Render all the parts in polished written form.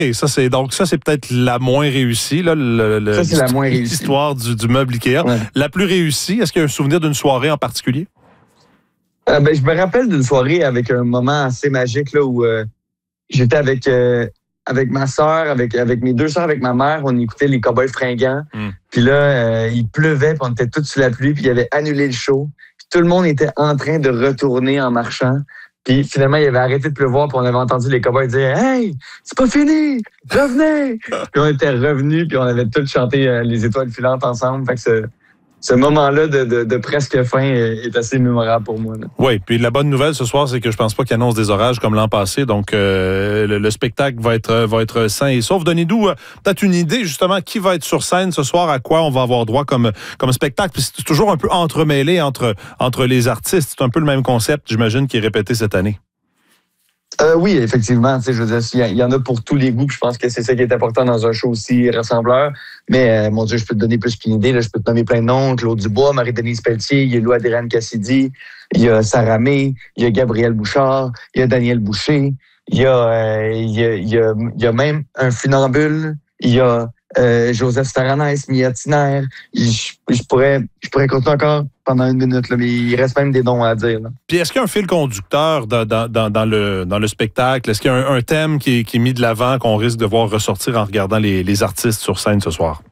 Et ça, c'est peut-être la moins réussie, là, ça, c'est la moins réussie. L'histoire du meuble Ikea. Ouais. La plus réussie, est-ce qu'il y a un souvenir d'une soirée en particulier? Je me rappelle d'une soirée avec un moment assez magique là, où j'étais avec ma sœur, avec mes deux sœurs, avec ma mère. On écoutait les Cowboys fringants. Puis là, il pleuvait, puis on était tous sous la pluie, puis il avait annulé le show. Puis tout le monde était en train de retourner en marchant. Puis finalement, il avait arrêté de pleuvoir, puis on avait entendu les Cowboys dire « Hey, c'est pas fini! Revenez! » Puis on était revenus, puis on avait tous chanté les étoiles filantes ensemble. Fait que ce moment-là de presque fin est assez mémorable pour moi. Là. Oui, puis la bonne nouvelle ce soir, c'est que je pense pas qu'il annonce des orages comme l'an passé. Donc, le spectacle va être sain et sauf. Donnez-nous peut-être une idée, justement, qui va être sur scène ce soir, à quoi on va avoir droit comme spectacle. Puis c'est toujours un peu entremêlé entre les artistes. C'est un peu le même concept, j'imagine, qui est répété cette année. Oui, effectivement. Je veux dire, il y en a pour tous les goûts. Je pense que c'est ça qui est important dans un show aussi rassembleur. Mais, mon Dieu, je peux te donner plus qu'une idée. Là. Je peux te nommer plein de noms. Claude Dubois, Marie-Denise Pelletier, il y a Lou Adrienne Cassidy, il y a Sarah May, il y a Gabriel Bouchard, il y a Daniel Boucher, il y a même un funambule, il y a Joseph Staranès, Mia Tiner. Je pourrais continuer encore pendant une minute, là, mais il reste même des noms à dire. Là. Puis est-ce qu'il y a un fil conducteur dans le spectacle? Est-ce qu'il y a un thème qui est mis de l'avant qu'on risque de voir ressortir en regardant les artistes sur scène ce soir?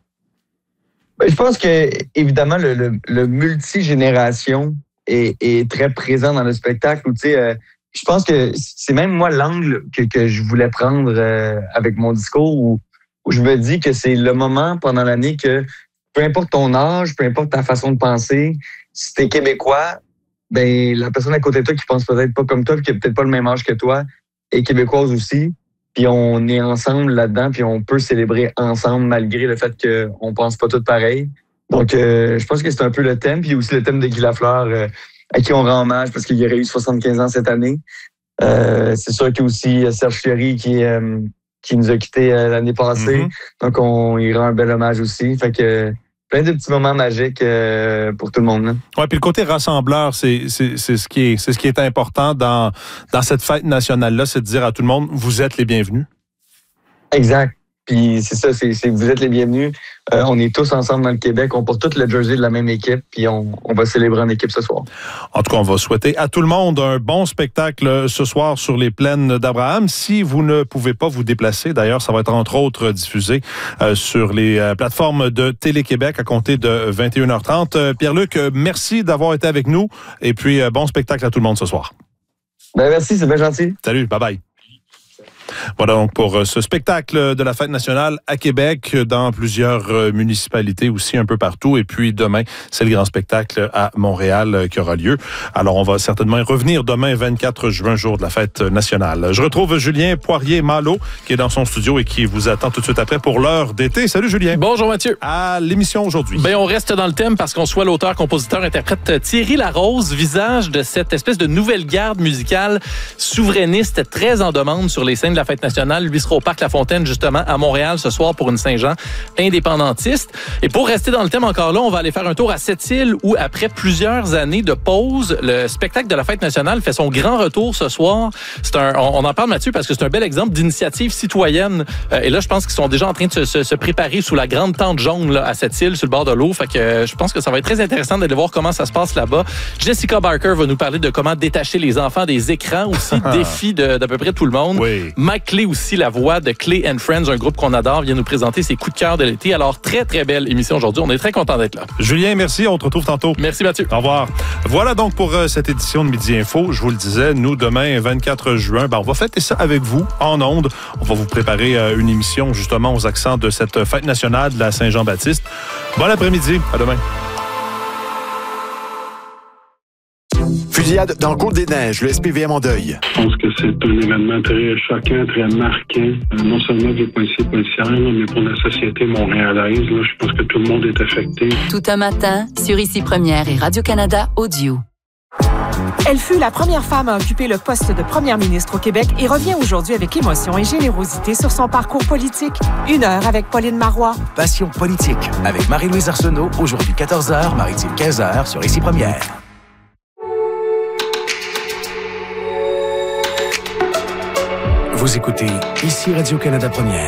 Je pense que, évidemment, le multigénération est très présent dans le spectacle. Où, je pense que c'est même moi l'angle que je voulais prendre avec mon discours où je me dis que c'est le moment pendant l'année que peu importe ton âge, peu importe ta façon de penser, si t'es québécois, ben la personne à côté de toi qui pense peut-être pas comme toi, qui a peut-être pas le même âge que toi, est québécoise aussi. Puis on est ensemble là-dedans, puis on peut célébrer ensemble malgré le fait qu'on pense pas tous pareil. Donc, je pense que c'est un peu le thème. Puis aussi le thème de Guy Lafleur, à qui on rend hommage parce qu'il aurait eu 75 ans cette année. C'est sûr qu'il y a aussi Serge Fiori qui nous a quittés l'année passée. Donc, on y rend un bel hommage aussi. Fait que plein de petits moments magiques pour tout le monde. Oui, puis le côté rassembleur, c'est ce qui est important dans cette fête nationale-là, c'est de dire à tout le monde, vous êtes les bienvenus. Exact. Puis c'est ça, c'est vous êtes les bienvenus. On est tous ensemble dans le Québec. On porte tout le jersey de la même équipe. Puis on va célébrer en équipe ce soir. En tout cas, on va souhaiter à tout le monde un bon spectacle ce soir sur les plaines d'Abraham. Si vous ne pouvez pas vous déplacer, d'ailleurs, ça va être entre autres diffusé sur les plateformes de Télé-Québec à compter de 21h30. Pierre-Luc, merci d'avoir été avec nous. Et puis, bon spectacle à tout le monde ce soir. Merci, c'est bien gentil. Salut, bye-bye. Voilà donc pour ce spectacle de la Fête nationale à Québec, dans plusieurs municipalités aussi, un peu partout. Et puis demain, c'est le grand spectacle à Montréal qui aura lieu. Alors, on va certainement y revenir demain, 24 juin, jour de la Fête nationale. Je retrouve Julien Poirier-Malo, qui est dans son studio et qui vous attend tout de suite après pour l'heure d'été. Salut Julien. Bonjour Mathieu. À l'émission aujourd'hui. On reste dans le thème parce qu'on soit l'auteur, compositeur, interprète Thierry Larose, visage de cette espèce de nouvelle garde musicale souverainiste très en demande sur les scènes de la Fête nationale. Lui sera au Parc La Fontaine, justement, à Montréal ce soir pour une Saint-Jean indépendantiste. Et pour rester dans le thème encore là, on va aller faire un tour à Sept-Îles où, après plusieurs années de pause, le spectacle de la Fête nationale fait son grand retour ce soir. On en parle, Mathieu, parce que c'est un bel exemple d'initiative citoyenne. Et là, je pense qu'ils sont déjà en train de se préparer sous la grande tente jaune là, à Sept-Îles, sur le bord de l'eau. Fait que je pense que ça va être très intéressant d'aller voir comment ça se passe là-bas. Jessica Barker va nous parler de comment détacher les enfants des écrans aussi, défi d'à peu près tout le monde. Oui. Mike Clay aussi, la voix de Clay & Friends, un groupe qu'on adore, vient nous présenter ses coups de cœur de l'été. Alors, très, très belle émission aujourd'hui. On est très content d'être là. Julien, merci. On te retrouve tantôt. Merci, Mathieu. Au revoir. Voilà donc pour cette édition de Midi Info. Je vous le disais, nous, demain, 24 juin, on va fêter ça avec vous, en ondes. On va vous préparer une émission, justement, aux accents de cette fête nationale de la Saint-Jean-Baptiste. Bon après-midi. À demain. Fusillade dans Côte-des-Neiges, le SPVM en deuil. Je pense que c'est un événement très choquant, très marquant, non seulement pour les policiers et policières, mais pour la société montréalaise. Là, je pense que tout le monde est affecté. Tout un matin, sur Ici Première et Radio-Canada Audio. Elle fut la première femme à occuper le poste de première ministre au Québec et revient aujourd'hui avec émotion et générosité sur son parcours politique. 1 heure avec Pauline Marois. Passion politique avec Marie-Louise Arsenault, aujourd'hui 14h, Maritime 15h sur Ici Première. Vous écoutez ici Radio-Canada Première.